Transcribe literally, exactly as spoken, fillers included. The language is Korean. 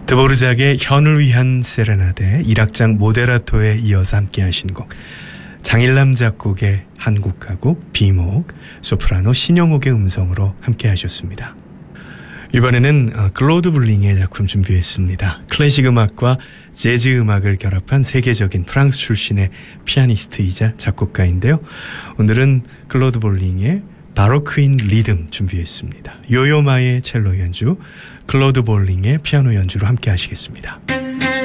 드보르작의 현을 위한 세레나데 일악장 모데라토에 이어서 함께 하신 곡 장일남 작곡의 한국가곡 비목 소프라노 신영옥의 음성으로 함께 하셨습니다. 이번에는 클로드 블링의 작품 준비했습니다. 클래식 음악과 재즈 음악을 결합한 세계적인 프랑스 출신의 피아니스트이자 작곡가인데요. 오늘은 클로드 볼링의 바로크인 리듬 준비했습니다. 요요마의 첼로 연주, 클로드 볼링의 피아노 연주로 함께 하시겠습니다.